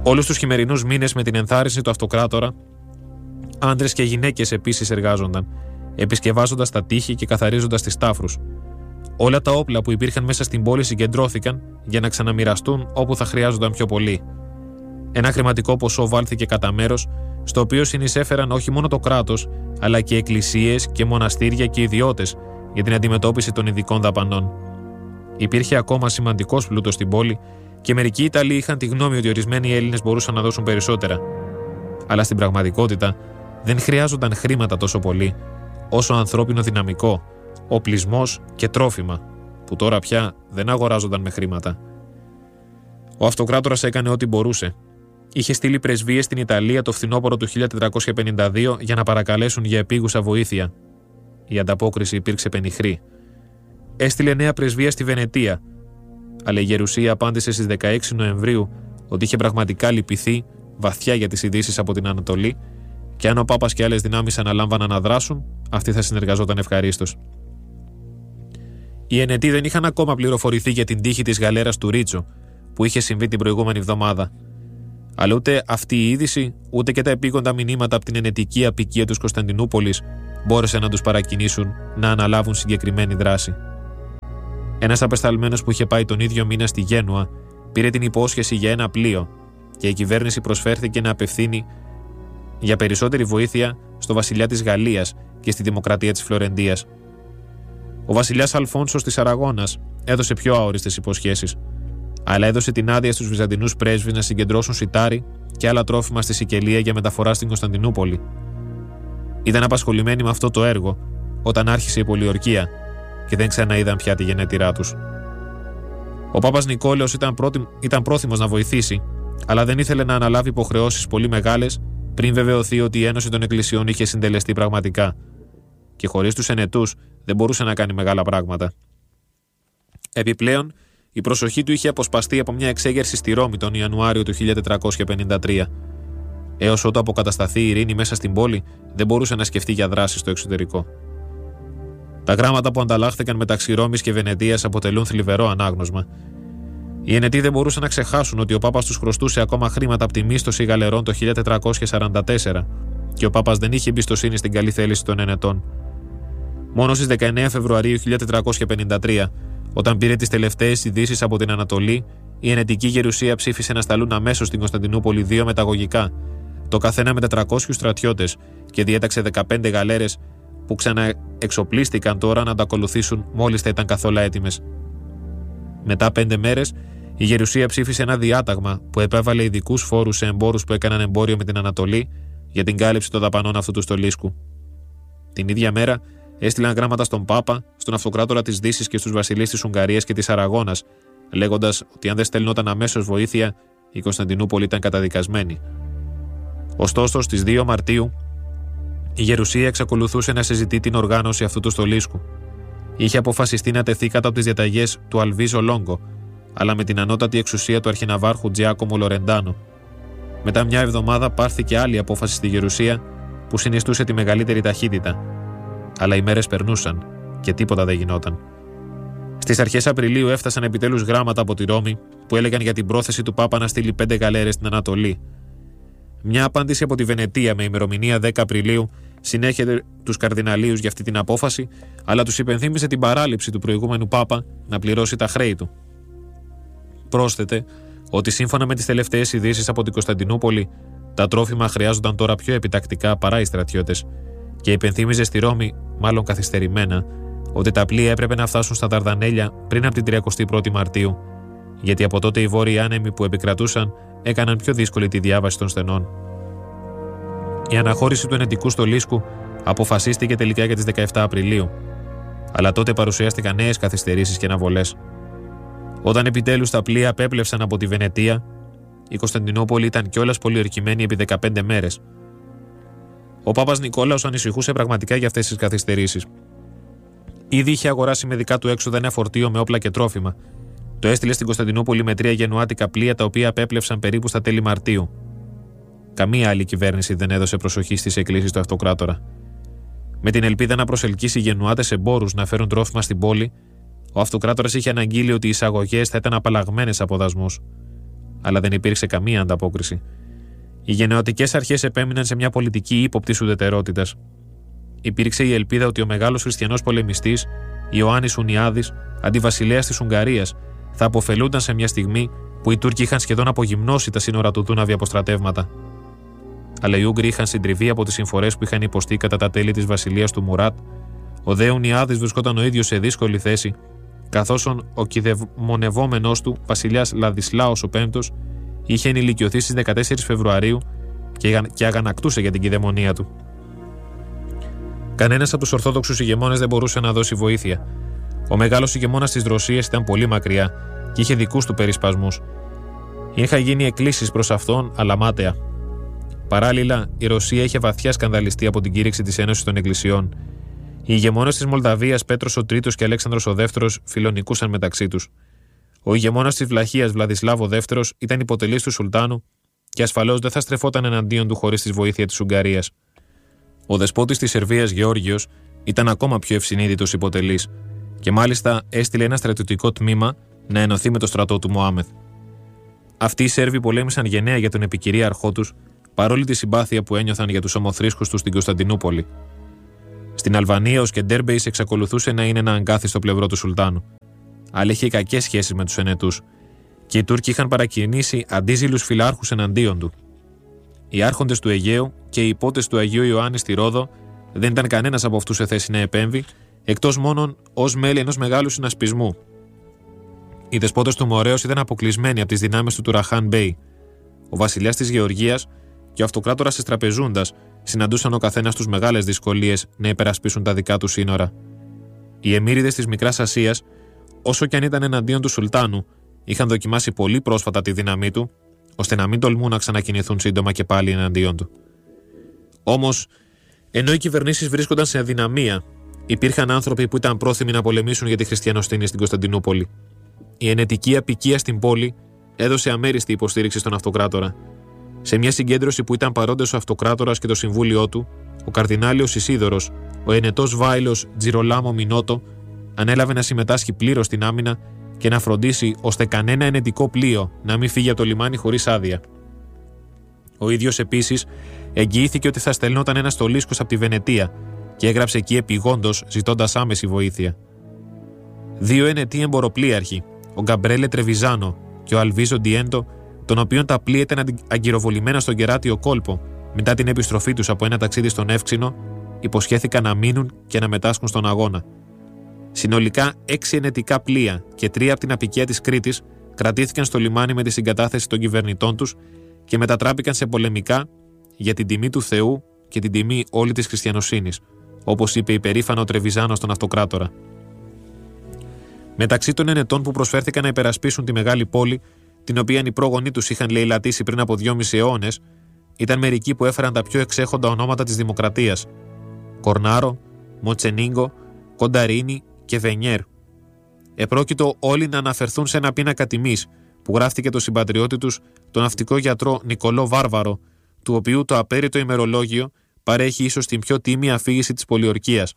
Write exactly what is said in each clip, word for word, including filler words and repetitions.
Όλους τους χειμερινούς μήνες, με την ενθάρρυνση του αυτοκράτορα, άντρες και γυναίκες επίσης εργάζονταν, επισκευάζοντας τα τείχη και καθαρίζοντας τις τάφρους. Όλα τα όπλα που υπήρχαν μέσα στην πόλη συγκεντρώθηκαν για να ξαναμοιραστούν όπου θα χρειάζονταν πιο πολύ. Ένα χρηματικό ποσό βάλθηκε κατά μέρος, στο οποίο συνεισέφεραν όχι μόνο το κράτος, αλλά και εκκλησίες και μοναστήρια και ιδιώτες για την αντιμετώπιση των ειδικών δαπανών. Υπήρχε ακόμα σημαντικός πλούτος στην πόλη και μερικοί Ιταλοί είχαν τη γνώμη ότι ορισμένοι Έλληνες μπορούσαν να δώσουν περισσότερα. Αλλά στην πραγματικότητα δεν χρειάζονταν χρήματα τόσο πολύ, όσο ανθρώπινο δυναμικό, οπλισμός και τρόφιμα, που τώρα πια δεν αγοράζονταν με χρήματα. Ο αυτοκράτορας έκανε ό,τι μπορούσε. Είχε στείλει πρεσβείες στην Ιταλία το φθινόπωρο του χίλια τετρακόσια πενήντα δύο για να παρακαλέσουν για επίγουσα βοήθεια. Η ανταπόκριση υπήρξε πενιχρή. Έστειλε νέα πρεσβεία στη Βενετία, αλλά η γερουσία απάντησε στις δεκαέξι Νοεμβρίου ότι είχε πραγματικά λυπηθεί βαθιά για τις ειδήσεις από την Ανατολή και αν ο Πάπας και άλλες δυνάμεις αναλάμβαναν να δράσουν, αυτοί θα συνεργαζόταν ευχαρίστως. Οι Ενετοί δεν είχαν ακόμα πληροφορηθεί για την τύχη της γαλέρας του Ρίτσο, που είχε συμβεί την προηγούμενη εβδομάδα. Αλλά ούτε αυτή η είδηση, ούτε και τα επίγοντα μηνύματα από την ενετική αποικία της Κωνσταντινούπολης μπόρεσαν να τους παρακινήσουν να αναλάβουν συγκεκριμένη δράση. Ένας απεσταλμένος που είχε πάει τον ίδιο μήνα στη Γένουα πήρε την υπόσχεση για ένα πλοίο και η κυβέρνηση προσφέρθηκε να απευθύνει για περισσότερη βοήθεια στο βασιλιά της Γαλλίας και στη δημοκρατία της Φλωρεντίας. Ο βασιλιάς Αλφόνσος της Αραγώνας έδωσε πιο αόριστες υποσχέσεις, αλλά έδωσε την άδεια στους Βυζαντινούς πρέσβεις να συγκεντρώσουν σιτάρι και άλλα τρόφιμα στη Σικελία για μεταφορά στην Κωνσταντινούπολη. Ήταν απασχολημένοι με αυτό το έργο όταν άρχισε η πολιορκία και δεν ξαναείδαν πια τη γενέτειρά τους. Ο Πάπας Νικόλαος ήταν, πρώτη, ήταν πρόθυμος να βοηθήσει, αλλά δεν ήθελε να αναλάβει υποχρεώσεις πολύ μεγάλες πριν βεβαιωθεί ότι η Ένωση των Εκκλησιών είχε συντελεστεί πραγματικά, και χωρίς τους Ενετούς δεν μπορούσε να κάνει μεγάλα πράγματα. Επιπλέον, η προσοχή του είχε αποσπαστεί από μια εξέγερση στη Ρώμη τον Ιανουάριο του χίλια τετρακόσια πενήντα τρία. Έως ότου αποκατασταθεί η ειρήνη μέσα στην πόλη, δεν μπορούσε να σκεφτεί για δράση στο εξωτερικό. Τα γράμματα που ανταλλάχθηκαν μεταξύ Ρώμης και Βενετίας αποτελούν θλιβερό ανάγνωσμα. Οι Ενετοί δεν μπορούσαν να ξεχάσουν ότι ο Πάπας τους χρωστούσε ακόμα χρήματα από τη μίσθωση γαλερών το χίλια τετρακόσια σαράντα τέσσερα και ο Πάπας δεν είχε εμπιστοσύνη στην καλή θέληση των Ενετών. Μόνο στις δεκαεννέα Φεβρουαρίου χίλια τετρακόσια πενήντα τρία, όταν πήρε τις τελευταίες ειδήσεις από την Ανατολή, η Ενετική Γερουσία ψήφισε να σταλούν αμέσως στην Κωνσταντινούπολη δύο μεταγωγικά, το καθένα με τετρακόσιους στρατιώτες, και διέταξε δεκαπέντε γαλέρες που ξαναεξοπλίστηκαν τώρα να τα ακολουθήσουν μόλις θα ήταν καθόλου έτοιμες. Μετά πέντε μέρες, η Γερουσία ψήφισε ένα διάταγμα που επέβαλε ειδικούς φόρους σε εμπόρους που έκαναν εμπόριο με την Ανατολή για την κάλυψη των δαπανών αυτού του στολίσκου. Την ίδια μέρα, έστειλαν γράμματα στον Πάπα, στον Αυτοκράτορα της Δύσης και στους βασιλείς της Ουγγαρίας και της Αραγώνας, λέγοντας ότι αν δεν στελνόταν αμέσως βοήθεια, η Κωνσταντινούπολη ήταν καταδικασμένη. Ωστόσο, στις δύο Μαρτίου, η Γερουσία εξακολουθούσε να συζητεί την οργάνωση αυτού του στολίσκου. Είχε αποφασιστεί να τεθεί κάτω από τις διαταγές του Αλβίζο Λόγκο, αλλά με την ανώτατη εξουσία του αρχιναβάρχου Τζιάκομο Λορεντάνο. Μετά μια εβδομάδα πάρθηκε άλλη απόφαση στη Γερουσία που συνιστούσε τη μεγαλύτερη ταχύτητα. Αλλά οι μέρες περνούσαν και τίποτα δεν γινόταν. Στις αρχές Απριλίου έφτασαν επιτέλους γράμματα από τη Ρώμη που έλεγαν για την πρόθεση του Πάπα να στείλει πέντε γαλέρες στην Ανατολή. Μια απάντηση από τη Βενετία με ημερομηνία δέκα Απριλίου συνέχεται τους καρδιναλίους για αυτή την απόφαση, αλλά τους υπενθύμισε την παράληψη του προηγούμενου Πάπα να πληρώσει τα χρέη του. Πρόσθετε ότι σύμφωνα με τις τελευταίες ειδήσεις από την Κωνσταντινούπολη, τα τρόφιμα χρειάζονταν τώρα πιο επιτακτικά παρά οι στρατιώτες, και υπενθύμιζε στη Ρώμη, μάλλον καθυστερημένα, ότι τα πλοία έπρεπε να φτάσουν στα Δαρδανέλια πριν από την τριακοστή πρώτη Μαρτίου, γιατί από τότε οι βόρειοι άνεμοι που επικρατούσαν έκαναν πιο δύσκολη τη διάβαση των στενών. Η αναχώρηση του ενετικού στολίσκου αποφασίστηκε τελικά για τις δεκαεπτά Απριλίου, αλλά τότε παρουσιάστηκαν νέες καθυστερήσεις και αναβολές. Όταν επιτέλους τα πλοία απέπλευσαν από τη Βενετία, η Κωνσταντινούπολη ήταν κιόλας πολιορκημένη επί δεκαπέντε μέρες. Ο Πάπας Νικόλαος ανησυχούσε πραγματικά για αυτές τις καθυστερήσεις. Ήδη είχε αγοράσει με δικά του έξοδα ένα φορτίο με όπλα και τρόφιμα. Το έστειλε στην Κωνσταντινούπολη με τρία γενουάτικα πλοία, τα οποία απέπλευσαν περίπου στα τέλη Μαρτίου. Καμία άλλη κυβέρνηση δεν έδωσε προσοχή στις εκκλήσεις του Αυτοκράτορα. Με την ελπίδα να προσελκύσει γενουάτες εμπόρους να φέρουν τρόφιμα στην πόλη, ο Αυτοκράτορας είχε αναγγείλει ότι οι εισαγωγές θα ήταν απαλλαγμένες από δασμούς. αλλά δεν υπήρξε καμία ανταπόκριση. Οι γενεωτικές αρχές επέμειναν σε μια πολιτική ύποπτης ουδετερότητας. Υπήρξε η ελπίδα ότι ο μεγάλος χριστιανός πολεμιστής, Ιωάννης Ουνιάδης, αντιβασιλέας της Ουγγαρίας, θα αποφελούνταν σε μια στιγμή που οι Τούρκοι είχαν σχεδόν απογυμνώσει τα σύνορα του Δούναβη από στρατεύματα. Αλλά οι Ούγγροι είχαν συντριβεί από τις συμφορές που είχαν υποστεί κατά τα τέλη της βασιλείας του Μουράτ. Ο δε Ουνιάδης βρισκόταν ο ίδιος σε δύσκολη θέση, καθώς ο κυδαιμονευόμενος του, βασιλιάς Λαδισλάος ο Πέμπτος, είχε ενηλικιωθεί στις δεκατέσσερις Φεβρουαρίου και αγανακτούσε για την κυδαιμονία του. Κανένας από τους Ορθόδοξους ηγεμόνες δεν μπορούσε να δώσει βοήθεια. Ο μεγάλος ηγεμόνας της Ρωσίας ήταν πολύ μακριά και είχε δικούς του περισπασμούς. Είχαν γίνει εκκλήσεις προς αυτόν, αλλά μάταια. Παράλληλα, η Ρωσία είχε βαθιά σκανδαλιστεί από την κήρυξη της Ένωσης των Εκκλησιών. Οι ηγεμόνες της Μολδαβίας, Πέτρος ο Τρίτος και Αλέξανδρος ο Δεύτερος, φιλονικούσαν μεταξύ τους. Ο ηγεμόνας της Βλαχίας, Βλαδισλάβ ο Δεύτερος, ήταν υποτελής του Σουλτάνου και ασφαλώς δεν θα στρεφόταν εναντίον του χωρίς τη βοήθεια της Ουγγαρίας. Ο δεσπότης της Σερβίας, Γεώργιος, ήταν ακόμα πιο ευσυνείδητος υποτελής και μάλιστα έστειλε ένα στρατιωτικό τμήμα να ενωθεί με το στρατό του Μωάμεθ. Αυτοί οι Σέρβοι πολέμησαν γενναία για τον επικυρίαρχό τους, παρόλη τη συμπάθεια που ένιωθαν για τους ομοθρήσκους τους στην Κωνσταντινούπολη. Στην Αλβανία, ο Σκεντέρμπεϊς εξακολουθούσε να είναι ένα αγκάθι στο πλευρό του Σουλτάνου, αλλά είχε κακές σχέσεις με τους Ενετούς και οι Τούρκοι είχαν παρακινήσει αντίζηλους φιλάρχους εναντίον του. Οι άρχοντες του Αιγαίου και οι υπότες του Αγίου Ιωάννη στη Ρόδο δεν ήταν κανένας από αυτούς σε θέση να επέμβει, εκτός μόνον ως μέλη ενός μεγάλου συνασπισμού. Οι δεσπότες του Μορέως ήταν αποκλεισμένοι από τις δυνάμεις του Τουραχάν Μπέι. Ο βασιλιάς της Γεωργίας και ο αυτοκράτορας της Τραπεζούντας συναντούσαν ο καθένας τους μεγάλες δυσκολίες να υπερασπίσουν τα δικά του σύνορα. Οι εμμύριδες της Μικράς Ασίας, όσο κι αν ήταν εναντίον του Σουλτάνου, είχαν δοκιμάσει πολύ πρόσφατα τη δύναμή του, ώστε να μην τολμούν να ξανακινηθούν σύντομα και πάλι εναντίον του. Όμως, ενώ οι κυβερνήσεις βρίσκονταν σε αδυναμία, υπήρχαν άνθρωποι που ήταν πρόθυμοι να πολεμήσουν για τη χριστιανοστήνη στην Κωνσταντινούπολη. Η ενετική απικία στην πόλη έδωσε αμέριστη υποστήριξη στον αυτοκράτορα. Σε μια συγκέντρωση που ήταν παρόντες ο αυτοκράτορας και το συμβούλιο του, ο καρδινάλιος Ισίδωρος, ο ενετός Βάιλος Τζιρολάμο Μινότο, ανέλαβε να συμμετάσχει πλήρως στην άμυνα και να φροντίσει ώστε κανένα ενετικό πλοίο να μην φύγει από το λιμάνι χωρίς άδεια. Ο ίδιος επίσης εγγυήθηκε ότι θα στελνόταν ένας στολίσκος από τη Βενετία και έγραψε εκεί επιγόντως ζητώντας άμεση βοήθεια. Δύο ενετοί εμποροπλοίαρχοι, ο Γκαμπρέλε Τρεβιζάνο και ο Αλβίζο Ντιέντο, των οποίων τα πλοία ήταν αγκυροβολημένα στον κεράτιο κόλπο μετά την επιστροφή τους από ένα ταξίδι στον Εύξηνο, υποσχέθηκαν να μείνουν και να μετάσχουν στον αγώνα. Συνολικά έξι ενετικά πλοία και τρία από την απικία της Κρήτης κρατήθηκαν στο λιμάνι με τη συγκατάθεση των κυβερνητών τους και μετατράπηκαν σε πολεμικά για την τιμή του Θεού και την τιμή όλη της χριστιανοσύνης, όπως είπε υπερήφανο Τρεβιζάνο στον αυτοκράτορα. Μεταξύ των ενετών που προσφέρθηκαν να υπερασπίσουν τη μεγάλη πόλη, την οποία οι πρόγονοί τους είχαν λαιλατήσει πριν από δυόμισι αιώνες, ήταν μερικοί που έφεραν τα πιο εξέχοντα ονόματα της δημοκρατίας: Κορνάρο, Μοτσενίγκο, Κονταρίνι και Βενιέρ. Επρόκειτο όλοι να αναφερθούν σε ένα πίνακα τιμής που γράφτηκε το συμπατριώτη τους, τον ναυτικό γιατρό Νικολό Βάρβαρο, του οποίου το απέριτο ημερολόγιο παρέχει ίσως την πιο τίμια αφήγηση της πολιορκίας.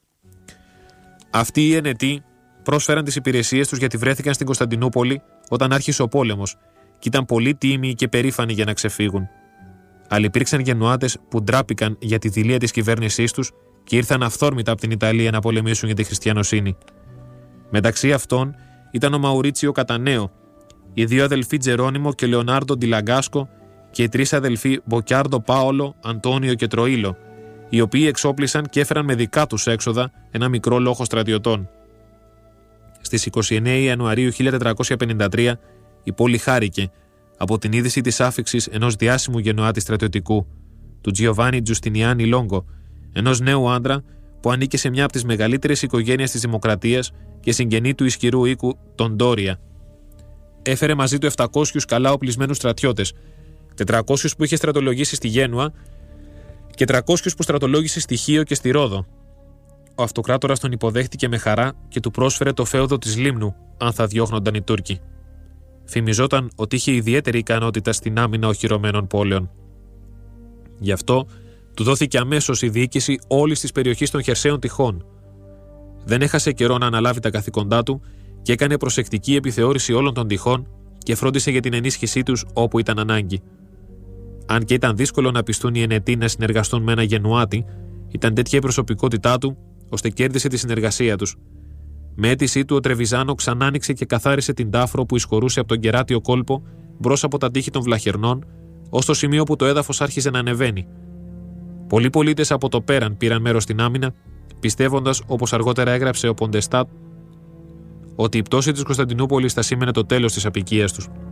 Αυτοί οι ενετοί πρόσφεραν τις υπηρεσίες τους γιατί βρέθηκαν στην Κωνσταντινούπολη όταν άρχισε ο πόλεμος και ήταν πολύ τίμιοι και περήφανοι για να ξεφύγουν. Αλλά υπήρξαν Γενουάτες που ντράπηκαν για τη δειλία της κυβέρνησής τους και ήρθαν αυθόρμητα από την Ιταλία να πολεμήσουν για τη χριστιανοσύνη. Μεταξύ αυτών ήταν ο Μαουρίτσιο Κατανέο, οι δύο αδελφοί Τζερόνιμο και Λεωνάρντο Ντιλαγκάσκο και οι τρεις αδελφοί Μποκιάρντο Πάολο, Αντώνιο και Τροήλο, οι οποίοι εξόπλισαν και έφεραν με δικά τους έξοδα ένα μικρό λόχο στρατιωτών. Στις είκοσι εννέα Ιανουαρίου χίλια τετρακόσια πενήντα τρία η πόλη χάρηκε από την είδηση της άφιξης ενός διάσημου γενοάτη στρατιωτικού, του Τζιοβάνι Τζουστινιάνι Λόγκο, ενός νέου άντρα που ανήκε σε μια από τις μεγαλύτερες οικογένειες της Δημοκρατίας και συγγενή του ισχυρού οίκου των Ντόρια. Έφερε μαζί του επτακόσιους καλά οπλισμένους στρατιώτες, τετρακόσιους που είχε στρατολογήσει στη Γένουα και τριακόσιους που στρατολόγησε στη Χίο και στη Ρόδο. Ο αυτοκράτορας τον υποδέχτηκε με χαρά και του πρόσφερε το φέουδο της Λίμνου, αν θα διώχνονταν οι Τούρκοι. Φημιζόταν ότι είχε ιδιαίτερη ικανότητα στην άμυνα οχυρωμένων πόλεων. Γι' αυτό του δόθηκε αμέσως η διοίκηση όλης της περιοχής των χερσαίων τυχών. Δεν έχασε καιρό να αναλάβει τα καθήκοντά του και έκανε προσεκτική επιθεώρηση όλων των τυχών και φρόντισε για την ενίσχυσή τους όπου ήταν ανάγκη. Αν και ήταν δύσκολο να πιστούν οι Ενετοί να συνεργαστούν με ένα Γενουάτη, ήταν τέτοια η προσωπικότητά του, ώστε κέρδισε τη συνεργασία τους. Με αίτησή του, ο Τρεβιζάνο ξανά άνοιξε και καθάρισε την τάφρο που εισχωρούσε από τον κεράτιο κόλπο μπρος από τα τείχη των βλαχερνών, ως το σημείο που το έδαφος άρχιζε να ανεβαίνει. Πολλοί πολίτες από το πέραν πήραν μέρος στην άμυνα, πιστεύοντας, όπως αργότερα έγραψε ο Ποντεστάτ, ότι η πτώση της Κωνσταντινούπολης θα σήμαινε το τέλος της αποικίας τους.